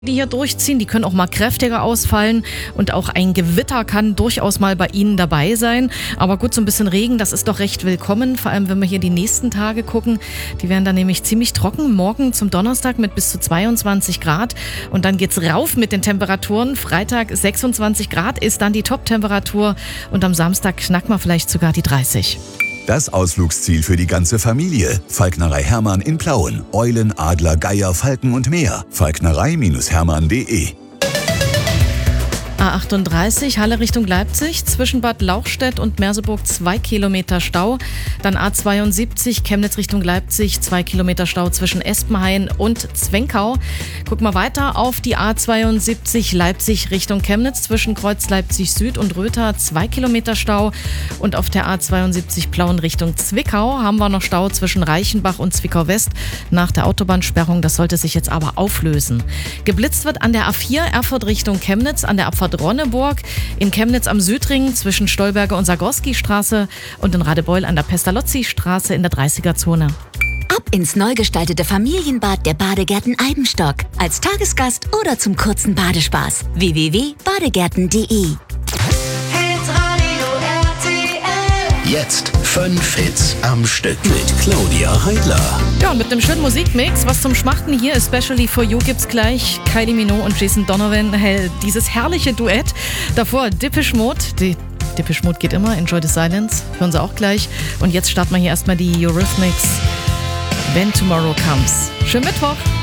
Die hier durchziehen, die können auch mal kräftiger ausfallen und auch ein Gewitter kann durchaus mal bei Ihnen dabei sein. Aber gut, so ein bisschen Regen, das ist doch recht willkommen, vor allem wenn wir hier die nächsten Tage gucken. Die werden dann nämlich ziemlich trocken, morgen zum Donnerstag mit bis zu 22 Grad und dann geht's rauf mit den Temperaturen. Freitag 26 Grad ist dann die Top-Temperatur und am Samstag knackt man vielleicht sogar die 30. Das Ausflugsziel für die ganze Familie. Falknerei Hermann in Plauen. Eulen, Adler, Geier, Falken und mehr. Falknerei-hermann.de. A38, Halle Richtung Leipzig, zwischen Bad Lauchstädt und Merseburg 2 Kilometer Stau. Dann A72, Chemnitz Richtung Leipzig, 2 Kilometer Stau zwischen Espenhain und Zwenkau. Guck mal weiter auf die A72, Leipzig Richtung Chemnitz, zwischen Kreuz Leipzig Süd und Röther, 2 Kilometer Stau. Und auf der A72 Plauen Richtung Zwickau haben wir noch Stau zwischen Reichenbach und Zwickau West nach der Autobahnsperrung. Das sollte sich jetzt aber auflösen. Geblitzt wird an der A4 Erfurt Richtung Chemnitz, an der Abfahrt Ronneburg, in Chemnitz am Südring zwischen Stolberger und Sagorski-Straße und in Radebeul an der Pestalozzi-Straße in der 30er-Zone. Ab ins neu gestaltete Familienbad der Badegärten Eibenstock. Als Tagesgast oder zum kurzen Badespaß. www.badegärten.de. Jetzt 5 Hits am Stück mit Claudia Heidler. Ja, und mit einem schönen Musikmix, was zum Schmachten hier, Especially for You, gibt's gleich Kylie Minogue und Jason Donovan. Dieses herrliche Duett. Davor Depeche Mode. Depeche Mode geht immer, Enjoy the Silence. Hören Sie auch gleich. Und jetzt starten wir hier erstmal die Eurythmics. When Tomorrow Comes. Schönen Mittwoch.